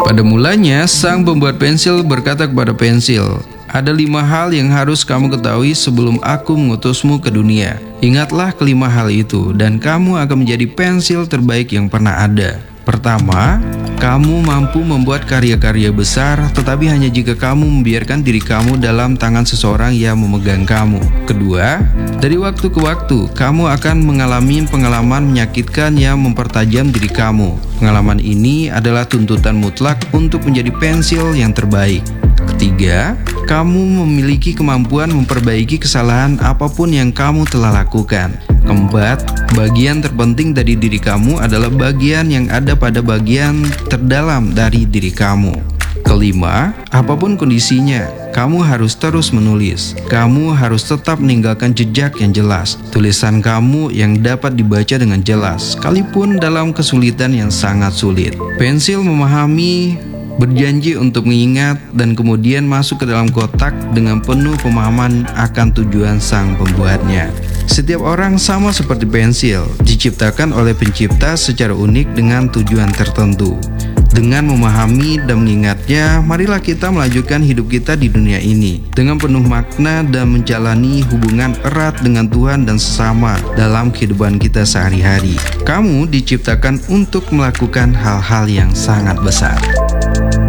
Pada mulanya, sang pembuat pensil berkata kepada pensil, "Ada 5 hal yang harus kamu ketahui sebelum aku mengutusmu ke dunia. Ingatlah kelima hal itu, dan kamu akan menjadi pensil terbaik yang pernah ada. Pertama, kamu mampu membuat karya-karya besar, tetapi hanya jika kamu membiarkan diri kamu dalam tangan seseorang yang memegang kamu. Kedua, dari waktu ke waktu, kamu akan mengalami pengalaman menyakitkan yang mempertajam diri kamu. Pengalaman ini adalah tuntutan mutlak untuk menjadi pensil yang terbaik. Ketiga, kamu memiliki kemampuan memperbaiki kesalahan apapun yang kamu telah lakukan. Keempat, bagian terpenting dari diri kamu adalah bagian yang ada pada bagian terdalam dari diri kamu. Kelima, apapun kondisinya, kamu harus terus menulis. Kamu harus tetap meninggalkan jejak yang jelas, tulisan kamu yang dapat dibaca dengan jelas, sekalipun dalam kesulitan yang sangat sulit. Pensil memahami, berjanji untuk mengingat, dan kemudian masuk ke dalam kotak dengan penuh pemahaman akan tujuan sang pembuatnya. Setiap orang sama seperti pensil, diciptakan oleh pencipta secara unik dengan tujuan tertentu. Dengan memahami dan mengingatnya, marilah kita melanjutkan hidup kita di dunia ini dengan penuh makna dan menjalani hubungan erat dengan Tuhan dan sesama dalam kehidupan kita sehari-hari. Kamu diciptakan untuk melakukan hal-hal yang sangat besar.